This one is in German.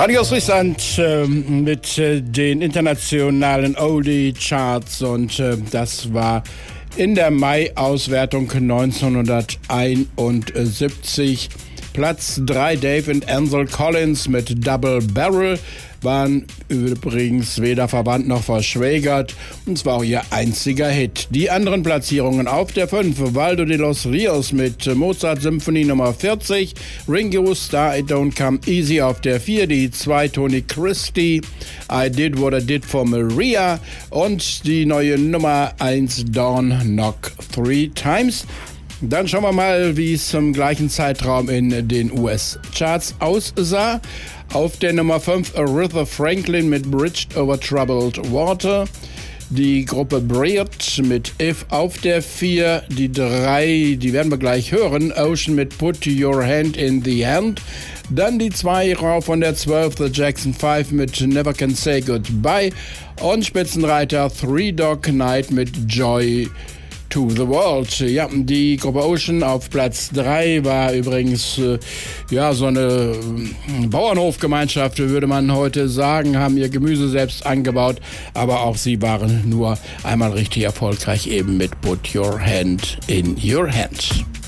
Radio Swissland mit den internationalen Oldie-Charts und das war in der Mai-Auswertung 1971. Platz 3 Dave und Ansel Collins mit Double Barrel waren übrigens weder verwandt noch verschwägert und es war auch ihr einziger Hit. Die anderen Platzierungen: auf der 5 Waldo de los Rios mit Mozart Symphonie Nummer 40, Ringo Starr It Don't Come Easy auf der 4, die 2 Tony Christie I Did What I Did for Maria und die neue Nummer 1 Dawn Knock 3 Times. Dann schauen wir mal, wie es im gleichen Zeitraum in den US-Charts aussah. Auf der Nummer 5 Aretha Franklin mit Bridged Over Troubled Water. Die Gruppe Briot mit If auf der 4. Die 3, die werden wir gleich hören, Ocean mit Put Your Hand in the Hand. Dann die 2 rauf von der 12, The Jackson 5 mit Never Can Say Goodbye. Und Spitzenreiter Three Dog Night mit Joy to the World. Ja, die Gruppe Ocean auf Platz 3 war übrigens so eine Bauernhofgemeinschaft, würde man heute sagen, haben ihr Gemüse selbst angebaut, aber auch sie waren nur einmal richtig erfolgreich eben mit Put Your Hand in Your Hand.